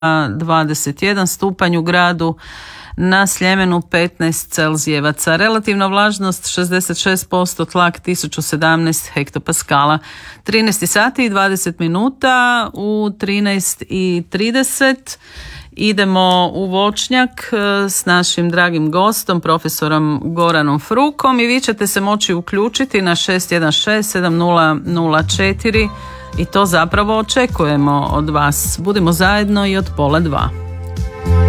21 stupanj u gradu, na Sljemenu 15 celzijevaca. Relativna vlažnost 66%, tlak 1017 hektopaskala. 13 sati i 20 minuta, u 13:30 idemo u voćnjak s našim dragim gostom, profesorom Goranom Frukom, i vi ćete se moći uključiti na 616-7004 i to zapravo očekujemo od vas. Budimo zajedno i od 1:30.